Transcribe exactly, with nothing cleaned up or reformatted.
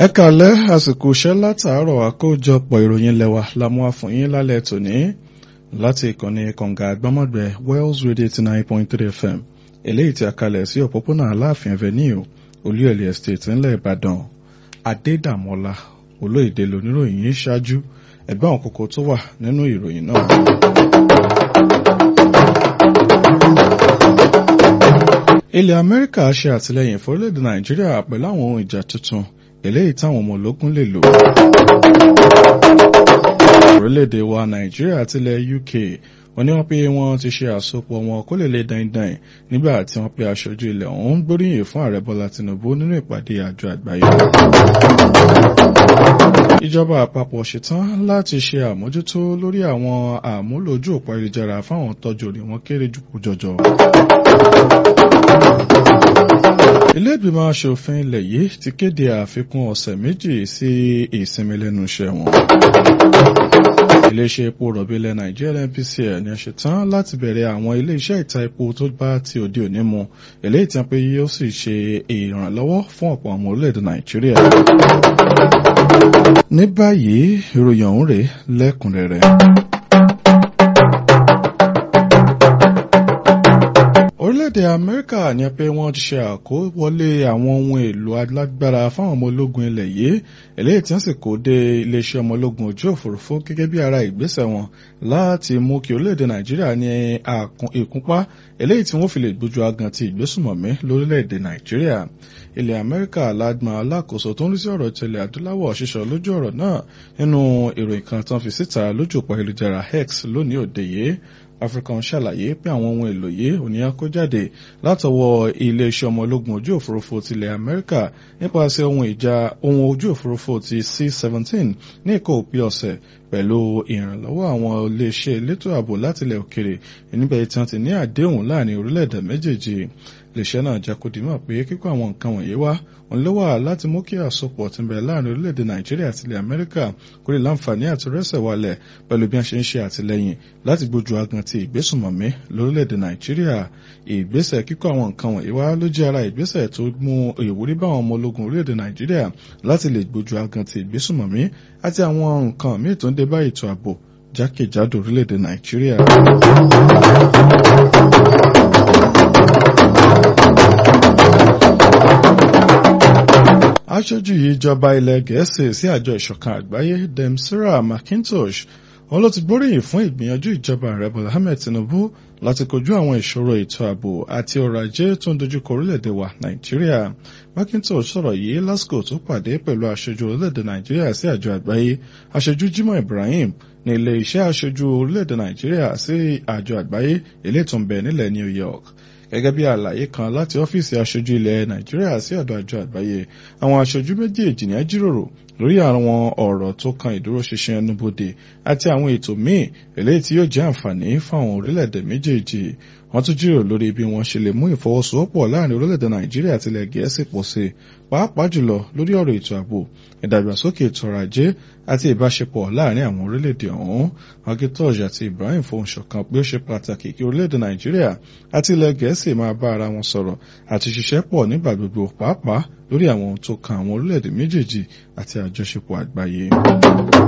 Ẹ kàlẹ́ àsìkò iṣẹ́ látàárọ̀ àkójọpọ̀ ìròyìn lẹ́wà la mú wá fún yín lálẹ́ tòní láti ìkànnì kànga àgbọ́mọ̀gbẹ́ Wells Radio eighty nine point three F M eléyìí tí a kalẹ̀ sí òpópónà Aláàfin Avenue Olúyọ̀lé Estate ńlẹ̀ Ìbàdàn. Adédàmọ́lá Olóyèdè lóníròyìn yìí ṣáájú ẹ̀gbọ́n àwọn kókó tó wà nínú ìròyìn náà. Ilẹ̀ Amẹ́ríkà ṣe àtìlẹ́yìn fún orílẹ̀-èdè Nàìjíríà pẹ̀lú àwọn ohun ìjà tuntun eléyìí táwọn ọmọ ológun lè lò. Orílẹ̀-èdè wa Nàìjíríà àti ilẹ̀ U K wọ́n ní wọ́n pé wọ́n ti ṣe àsopọ̀ wọn kó lè lè dandan nígbà tí wọ́n pe aṣojú ilẹ̀ ọ̀hún gbóríyìn fún ààrẹ Bọ́lá Tinubu nínú ìpàdé àjọ àgbáyé. Ìjọba àpapọ̀ ṣetán láti ṣe àmójútó lórí àwọn àmúlò ojú òpó ayélujára fáwọn tọ́jú orí wọn kéré jù jọjọ. Ilé ìgbìmọ̀ aṣòfin ilẹ̀ yìí ti kéde àfikún ọ̀sẹ̀ méjì sí ìsinmi lẹ́nu iṣẹ́ wọn. Iléeṣẹ́ epo rọ̀bì ilẹ̀ Nàìjíríà N P C L ní a ṣetán láti bẹ̀rẹ̀ àwọn iléeṣẹ́ ìta epo tó bá ti òde òní mu eléyìí tí wọ́n pé yóò sì ṣe ìrànlọ́wọ́ fún ọ̀pọ̀ ọmọ orílẹ̀-èdè Nàìjíríà. Ní báyìí ìròyìn ọ̀hún rèé lẹ́kùnrẹ́rẹ́. Orílẹ̀-èdè Amẹ́ríkà ní pé wọ́n ti ṣe àkówọlé àwọn ohun èlò alágbára fáwọn ọmọ ológun ilẹ̀ yìí eléyìí tí wọ́n sì kó dé iléeṣẹ́ ọmọ ológun ojú òfurufú gẹ́gẹ́ bí ara ìgbésẹ̀ wọn láti mú kí orílẹ̀-èdè Nàìjíríà ní ìkúnpá eléyìí tí wọ́n fi lè gbójú agan ti ìgbésùmọ̀mí lórílẹ̀-èdè Nàìjíríà. Ilẹ̀ Amẹ́ríkà aládùn alákòóso tó ń rí sí ọ̀rọ̀ ìtẹ̀lẹ̀ adúláwọ̀ ṣíṣọ lójú ọ̀rọ̀ náà nínú ìròyìn kan tán fi síta lójú òpó ayélujára X lónìí òde yìí. African ṣàlàyé pé àwọn ohun èlò yìí ò ní á kó jáde látọwọ́ iléeṣẹ́ ọmọ ológun ojú òfurufú tilẹ̀ Amẹ́ríkà nípasẹ̀ ohun ìjà ohun ojú òfurufú ti C seventeen ní ìkó òpin ọ̀sẹ̀ pẹ̀lú ìrànlọ́wọ́ àwọn iléeṣẹ́ elétò ààbò látilẹ̀ òkèrè níbẹ̀ tí wọ́n ti ní àdéhùn láàrin orílẹ̀-èdè méjèèjì. Iléeṣẹ́ náà jẹ́ kó di mọ̀ pé kíkó àwọn nǹkan wọ̀nyí wá òun ló wà láti mú kí àsopọ̀ tí ń bẹ láàrin orílẹ̀-èdè Nàìjíríà àti ilẹ̀ Amẹ́ríkà kó lè láǹfààní àti rẹ́sẹ̀ walẹ̀ pẹ̀lú bí wọ́n ṣe ń ṣe àtìlẹ́yìn láti gbójú agan ti ìgbésùnmọ̀mí lórílẹ̀-èdè Nàìjíríà. Ìgbésẹ̀ kíkó àwọn nǹkan wọ̀nyí wá ló jẹ́ ara ìgbésẹ̀ tó mú ìwúrí bá àwọn ọmọ ológun orílẹ̀-èdè Nàìjíríà láti lè gbójú agan ti ìgbésùnmọ̀mí àti àwọn nǹkan míì tó ń dé bá ètò ààbò jákèjádò orílẹ̀-èdè Nàìjíríà. Aṣojú ìjọba ilẹ̀ Gẹ̀ẹ́sì sí àjọ ìṣọ̀kan àgbáyé Demsira McIntosh wọn ló ti gbóríyìn fún ìgbìyànjú ìjọba ààrẹ Bọ́lá Ahmed Tinubu láti kojú àwọn ìṣòro ètò ààbò àti ọrọ̀ ajé tó ń dojúkọ orílẹ̀-èdè wa Nàìjíríà. McIntosh sọ̀rọ̀ yìí lásìkò tó pàdé pẹ̀lú aṣojú orílẹ̀-èdè Nàìjíríà sí àjọ àgbáyé aṣojú Jimoh Ibrahim ní ilé iṣẹ́ aṣojú orílẹ̀-èdè Nàìjíríà sí àjọ àgbáyé eléyìí tó ń bẹ nílẹ̀ New York. Gẹ́gẹ́ bí àlàyé kan láti ọ́fíìsì aṣojú ilẹ̀ Nàìjíríà sí ọ̀dọ̀ àjọ àgbáyé, àwọn aṣojú méjèèjì ní á jíròrò lórí àwọn ọ̀rọ̀ tó kan ìdúróṣinṣin ẹnubodè àti àwọn ètò míì eléyìí tí yóò jẹ́ àǹfààní fún àwọn orílẹ̀-èdè méjèèjì. Wọ́n tún jíròrò lórí bí wọ́n ṣe lè mú ìfọwọ́sowọ́pọ̀ láàrin orílẹ̀-èdè Nàìjíríà àti ilẹ̀ Gẹ̀ẹ́sì pọ̀ sí, pàápàá jùlọ lórí ọ̀rọ̀ ètò ààbò, ìdàgbàsókè ètò ọrọ̀ ajé àti ìbáṣepọ̀ láàrin àwọn orílẹ̀-èdè ọ̀hún. McIntosh àti Ibrahim fohùn ṣọ̀kan pé ó ṣe pàtàkì kí orílẹ̀-èdè Nàìjíríà àti ilẹ̀ Gẹ̀ẹ́sì máa bá ara wọn sọ̀rọ̀ àti ṣiṣẹ́ pọ̀ nígbà gbogbo, pàápàá lórí àwọn ohun tó kan àwọn orílẹ̀-èdè méjèèjì àti àjọṣepọ̀ àgbáyé.